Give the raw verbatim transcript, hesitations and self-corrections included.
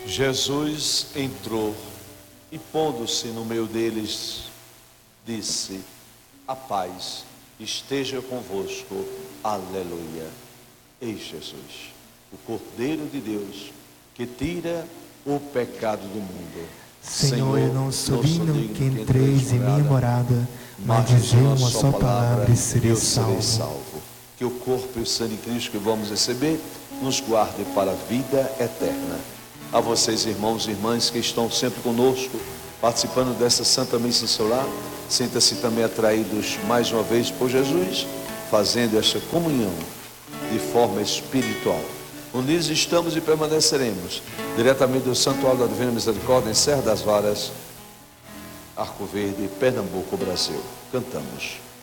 Jesus entrou e, pondo-se no meio deles, disse: a paz esteja convosco. Aleluia. Eis Jesus, o Cordeiro de Deus, que tira o pecado do mundo. Senhor, eu não sou digno que entreis em minha morada, mas dizei uma só palavra e serei salvo. Que o corpo e o sangue de Cristo que vamos receber nos guarde para a vida eterna. A vocês, irmãos e irmãs que estão sempre conosco, participando dessa Santa Missa em seu lar, sinta-se também atraídos mais uma vez por Jesus, fazendo esta comunhão de forma espiritual. Unidos estamos e permaneceremos, diretamente do Santuário da Divina Misericórdia, em Serra das Varas, Arco Verde, Pernambuco, Brasil. Cantamos.